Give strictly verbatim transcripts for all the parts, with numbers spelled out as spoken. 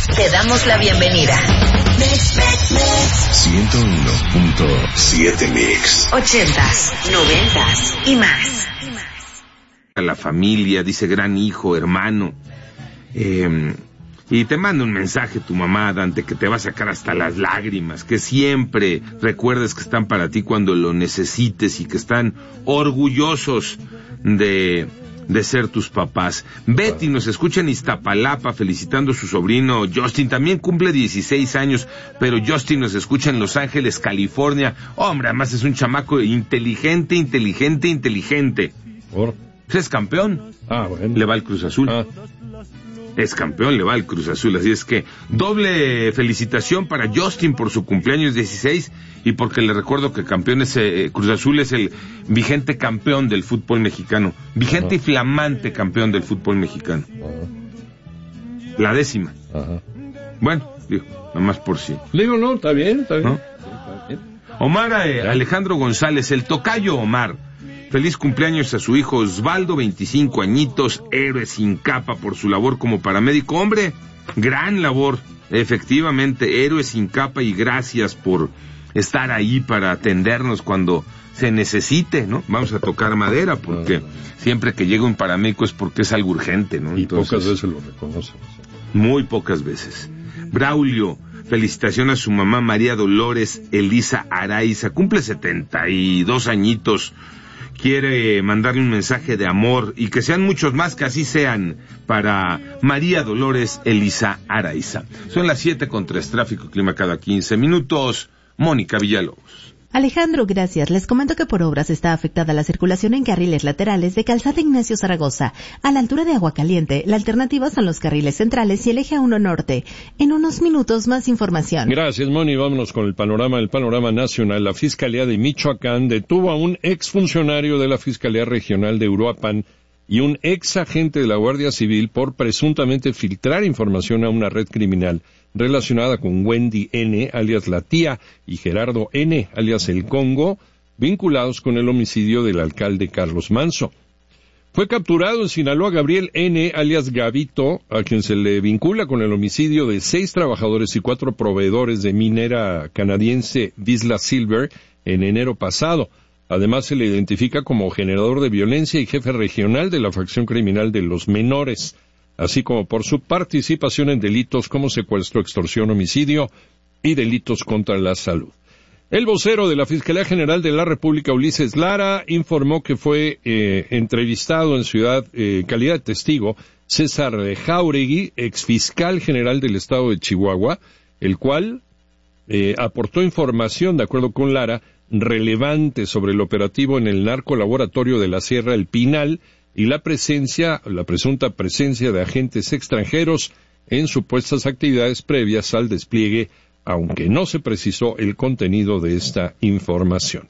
Te damos la bienvenida. ciento uno punto siete Mix. Ochentas, noventas y más. A la familia, dice gran hijo, hermano. Eh, y te manda un mensaje tu mamá, Dante, que te va a sacar hasta las lágrimas, que siempre recuerdes que están para ti cuando lo necesites y que están orgullosos de, de ser tus papás. Betty nos escucha en Iztapalapa felicitando a su sobrino Justin, también cumple dieciséis años, pero Justin nos escucha en Los Ángeles, California. Hombre, además es un chamaco inteligente, inteligente, inteligente. ¿Por? Es campeón. Ah, bueno. Le va al Cruz Azul. Ah. Es campeón, le va al Cruz Azul. Así es que doble felicitación para Justin por su cumpleaños dieciséis y porque le recuerdo que campeón es, eh, Cruz Azul es el vigente campeón del fútbol mexicano. Vigente Ajá. y flamante campeón del fútbol mexicano. Ajá. La décima. Ajá. Bueno, digo, nomás por sí. Digo, no, está bien, está bien. ¿No? Está bien. Omar eh, Alejandro González, el tocayo Omar. Feliz cumpleaños a su hijo Osvaldo, veinticinco añitos, héroe sin capa por su labor como paramédico. Hombre, gran labor, efectivamente, héroe sin capa y gracias por estar ahí para atendernos cuando se necesite, ¿no? Vamos a tocar madera porque siempre que llega un paramédico es porque es algo urgente, ¿no? Y Entonces, pocas veces lo reconocen. Muy pocas veces. Braulio, felicitación a su mamá María Dolores Elisa Araiza, cumple setenta y dos añitos. Quiere mandarle un mensaje de amor y que sean muchos más, que así sean, para María Dolores Elisa Araiza. Son las siete con tres, tráfico y clima cada quince minutos. Mónica Villalobos. Alejandro, gracias. Les comento que por obras está afectada la circulación en carriles laterales de Calzada Ignacio Zaragoza. A la altura de Agua Caliente, la alternativa son los carriles centrales y el eje uno norte. En unos minutos más información. Gracias, Moni. Vámonos con el panorama, el panorama nacional. La Fiscalía de Michoacán detuvo a un exfuncionario de la Fiscalía Regional de Uruapan y un ex agente de la Guardia Civil por presuntamente filtrar información a una red criminal relacionada con Wendy N., alias La Tía, y Gerardo N., alias El Congo, vinculados con el homicidio del alcalde Carlos Manso. Fue capturado en Sinaloa Gabriel N., alias Gavito, a quien se le vincula con el homicidio de seis trabajadores y cuatro proveedores de minera canadiense Vizsla Silver en enero pasado. Además, se le identifica como generador de violencia y jefe regional de la facción criminal de los menores, así como por su participación en delitos como secuestro, extorsión, homicidio y delitos contra la salud. El vocero de la Fiscalía General de la República, Ulises Lara, informó que fue eh, entrevistado en Ciudad, eh, calidad de testigo, César Jauregui, exfiscal general del estado de Chihuahua, el cual eh, aportó información, de acuerdo con Lara, relevante sobre el operativo en el narcolaboratorio de la Sierra El Pinal y la presencia, la presunta presencia de agentes extranjeros en supuestas actividades previas al despliegue, aunque no se precisó el contenido de esta información.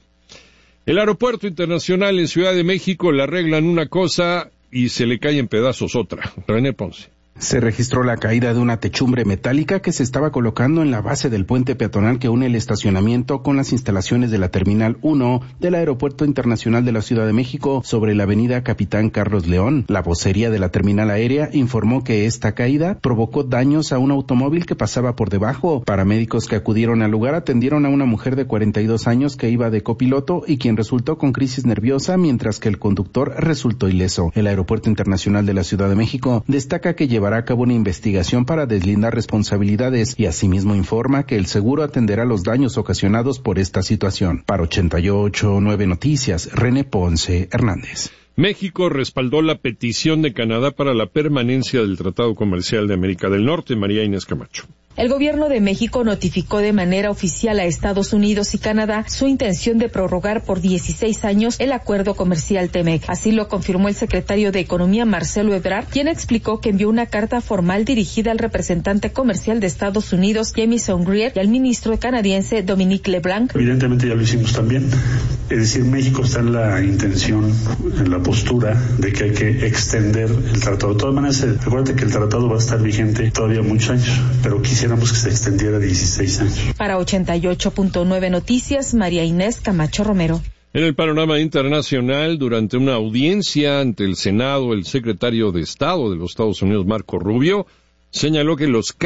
El Aeropuerto Internacional en Ciudad de México le arreglan una cosa y se le cae en pedazos otra. René Ponce. Se registró la caída de una techumbre metálica que se estaba colocando en la base del puente peatonal que une el estacionamiento con las instalaciones de la Terminal uno del Aeropuerto Internacional de la Ciudad de México sobre la avenida Capitán Carlos León. La vocería de la terminal aérea informó que esta caída provocó daños a un automóvil que pasaba por debajo. Paramédicos que acudieron al lugar atendieron a una mujer de cuarenta y dos años que iba de copiloto y quien resultó con crisis nerviosa, mientras que el conductor resultó ileso. El Aeropuerto Internacional de la Ciudad de México destaca que lleva llevará a cabo una investigación para deslindar responsabilidades y asimismo informa que el seguro atenderá los daños ocasionados por esta situación. Para ochenta y ocho punto nueve Noticias, René Ponce Hernández. México respaldó la petición de Canadá para la permanencia del Tratado Comercial de América del Norte. María Inés Camacho. El gobierno de México notificó de manera oficial a Estados Unidos y Canadá su intención de prorrogar por dieciséis años el acuerdo comercial TEMEC. Así lo confirmó el secretario de Economía, Marcelo Ebrard, quien explicó que envió una carta formal dirigida al representante comercial de Estados Unidos, Jamieson Greer, y al ministro canadiense, Dominique LeBlanc. Evidentemente ya lo hicimos también. Es decir, México está en la intención, en la postura de que hay que extender el tratado. De todas maneras, acuérdate que el tratado va a estar vigente todavía muchos años, pero quisiera que se extendiera a dieciséis años. Para ochenta y ocho punto nueve Noticias, María Inés Camacho Romero. En el panorama internacional, durante una audiencia ante el Senado, el secretario de Estado de los Estados Unidos, Marco Rubio, señaló que los